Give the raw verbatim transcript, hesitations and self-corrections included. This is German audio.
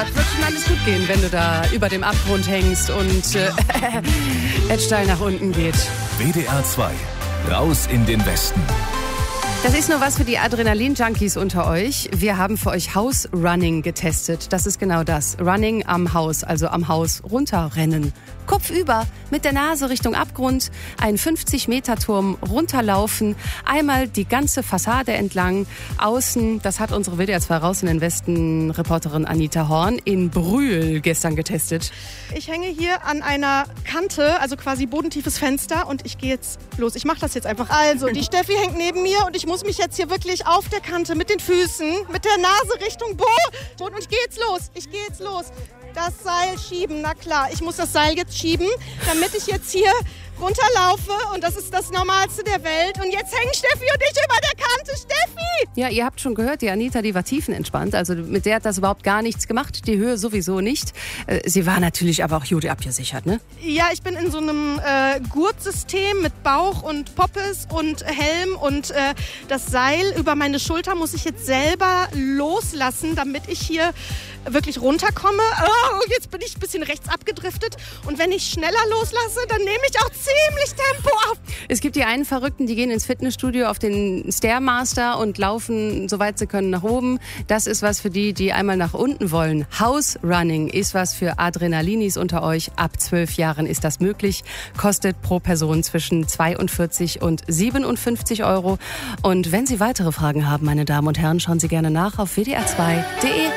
das wird schon alles gut gehen, wenn du da über dem Abgrund hängst und äh, es steil nach unten geht. W D R zwei. Raus in den Westen. Das ist nur was für die Adrenalin-Junkies unter euch. Wir haben für euch House Running getestet. Das ist genau das. Running am Haus, also am Haus runterrennen. Kopfüber, mit der Nase Richtung Abgrund, einen fünfzig Meter Turm runterlaufen, einmal die ganze Fassade entlang, außen, das hat unsere W D R zwei Raus in den Westen Reporterin Anita Horn in Brühl gestern getestet. Ich hänge hier an einer Kante, also quasi bodentiefes Fenster und ich gehe jetzt los. Ich mache das jetzt einfach. Also, die Steffi hängt neben mir und ich muss mich jetzt hier wirklich auf der Kante mit den Füßen, mit der Nase Richtung Boden und ich gehe jetzt los. Ich gehe jetzt los. Das Seil schieben, na klar. Ich muss das Seil jetzt schieben, damit ich jetzt hier runterlaufe und das ist das Normalste der Welt. Und jetzt hängen Steffi und ich über der Kante. Steffi! Ja, ihr habt schon gehört, die Anita, die war tiefenentspannt. Also mit der hat das überhaupt gar nichts gemacht. Die Höhe sowieso nicht. Sie war natürlich aber auch gut abgesichert, ne? Ja, ich bin in so einem äh, Gurtsystem mit Bauch und Poppes und Helm und äh, das Seil über meine Schulter muss ich jetzt selber loslassen, damit ich hier wirklich runterkomme. Oh, jetzt bin ich ein bisschen rechts abgedriftet und wenn ich schneller loslasse, dann nehme ich auch ziemlich Tempo auf. Es gibt die einen Verrückten, die gehen ins Fitnessstudio auf den Stairmaster und laufen, soweit sie können, nach oben. Das ist was für die, die einmal nach unten wollen. House Running ist was für Adrenalinis unter euch. Ab zwölf Jahren ist das möglich. Kostet pro Person zwischen zweiundvierzig und siebenundfünfzig Euro. Und wenn Sie weitere Fragen haben, meine Damen und Herren, schauen Sie gerne nach auf w d r zwei punkt d e.